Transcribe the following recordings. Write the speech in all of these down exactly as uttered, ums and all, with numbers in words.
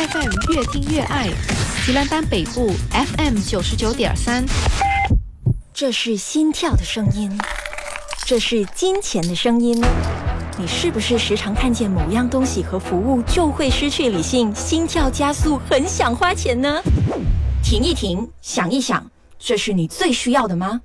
F M 越听越爱，吉兰丹北部 F M 九十九点三。 这是心跳的声音，这是金钱的声音。你是不是时常看见某样东西和服务就会失去理性，心跳加速，很想花钱呢？停一停，想一想，这是你最需要的吗？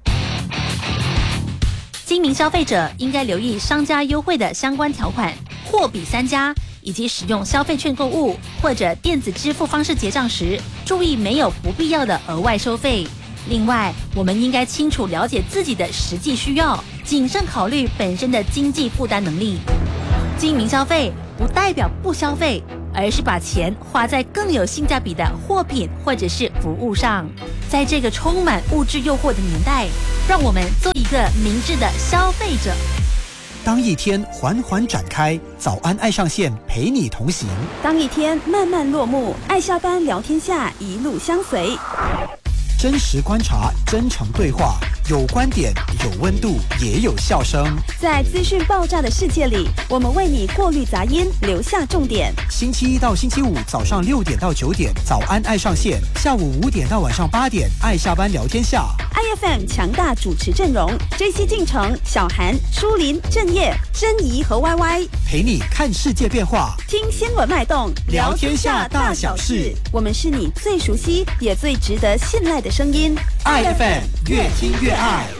精明消费者应该留意商家优惠的相关条款，货比三家，以及使用消费券购物或者电子支付方式结账时，注意没有不必要的额外收费。另外，我们应该清楚了解自己的实际需要，谨慎考虑本身的经济负担能力。精明消费不代表不消费，而是把钱花在更有性价比的货品或者是服务上。在这个充满物质诱惑的年代，让我们做一个明智的消费者。 当一天缓缓展开，早安爱上线陪你同行； 当一天慢慢落幕，爱下班聊天下一路相随。 真实观察，真诚对话，有观点，有温度，也有笑声。 在资讯爆炸的世界里，我们为你过滤杂音，留下重点。 星期一到星期五早上六点到九点，早安爱上线；下午五点到晚上八点，爱下班聊天下。 I F M 强大主持阵容 ：J C 进城、小韩、舒林、郑业、珍怡和 Y Y， 陪你看世界变化， 听新闻脉动， 聊天下大小事。 我们是你最熟悉也最值得信赖的声音。 I F M 越听越爱。